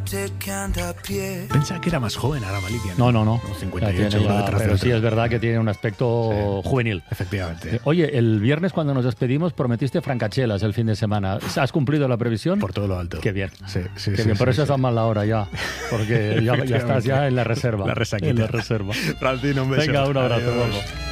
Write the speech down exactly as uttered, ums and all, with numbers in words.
Pensaba que era más joven ahora Malikia. No, no, no. Como cincuenta y ocho, Ya tiene uno ya, detrás de pero otro. sí es verdad que tiene un aspecto Sí. juvenil. Efectivamente. Eh, Oye, el viernes cuando nos despedimos prometiste francachelas el fin de semana. ¿Has cumplido la previsión? Por todo lo alto. Qué bien. Sí, sí, Qué sí, bien. Por sí, eso sí. estás mal la hora ya. Porque ya, ya estás ya en la reserva. La resaquita. En la reserva. Francino, un beso. Venga, un abrazo. Adiós. Guapo.